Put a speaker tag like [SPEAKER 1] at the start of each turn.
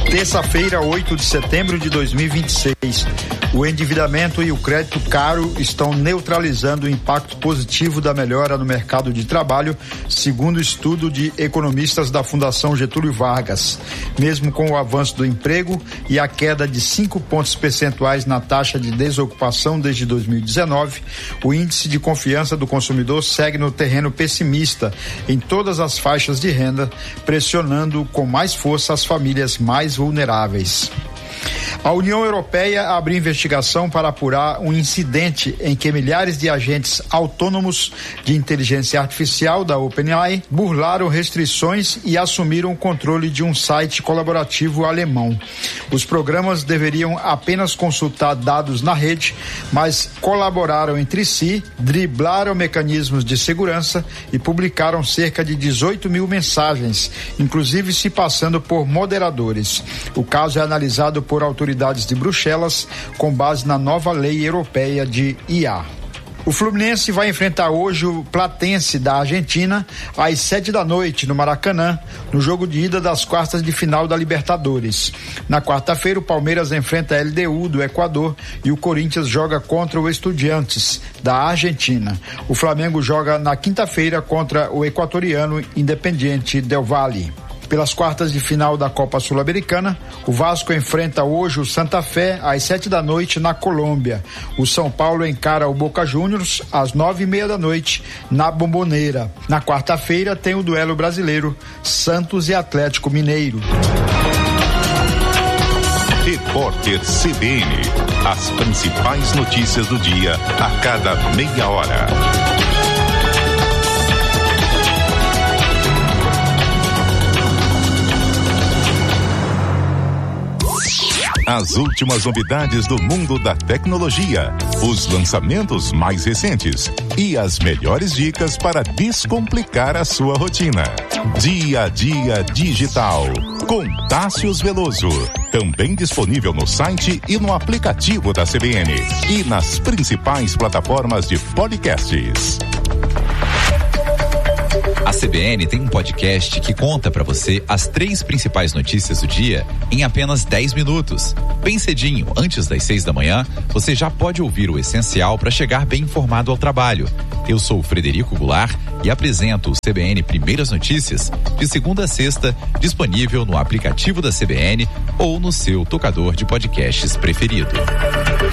[SPEAKER 1] Terça-feira, 8 de setembro de 2026. O endividamento e o crédito caro estão neutralizando o impacto positivo da melhora no mercado de trabalho, segundo o estudo de economistas da Fundação Getúlio Vargas. Mesmo com o avanço do emprego e a queda de 5 pontos percentuais na taxa de desocupação desde 2019, o índice de confiança do consumidor segue no terreno pessimista em todas as faixas de renda, pressionando com mais força as famílias mais vulneráveis. A União Europeia abriu investigação para apurar um incidente em que milhares de agentes autônomos de inteligência artificial da OpenAI burlaram restrições e assumiram o controle de um site colaborativo alemão. Os programas deveriam apenas consultar dados na rede, mas colaboraram entre si, driblaram mecanismos de segurança e publicaram cerca de 18 mil mensagens, inclusive se passando por moderadores. O caso é analisado por autoridades de Bruxelas, com base na nova lei europeia de IA. O Fluminense vai enfrentar hoje o Platense da Argentina às 7h no Maracanã, no jogo de ida das quartas de final da Libertadores. Na quarta-feira, o Palmeiras enfrenta a LDU do Equador e o Corinthians joga contra o Estudiantes da Argentina. O Flamengo joga na quinta-feira contra o equatoriano Independiente del Valle. Pelas quartas de final da Copa Sul-Americana, o Vasco enfrenta hoje o Santa Fé às 7h na Colômbia. O São Paulo encara o Boca Juniors às 9h30 na Bombonera. Na quarta-feira tem o duelo brasileiro Santos e Atlético Mineiro.
[SPEAKER 2] Repórter CBN. As principais notícias do dia a cada meia hora. As últimas novidades do mundo da tecnologia, os lançamentos mais recentes e as melhores dicas para descomplicar a sua rotina. Dia a Dia Digital, com Tássius Veloso. Também disponível no site e no aplicativo da CBN e nas principais plataformas de podcasts.
[SPEAKER 3] A CBN tem um podcast que conta para você as 3 principais notícias do dia em apenas 10 minutos. Bem cedinho, antes das 6h, você já pode ouvir o essencial para chegar bem informado ao trabalho. Eu sou o Frederico Goulart e apresento o CBN Primeiras Notícias de segunda a sexta, disponível no aplicativo da CBN ou no seu tocador de podcasts preferido.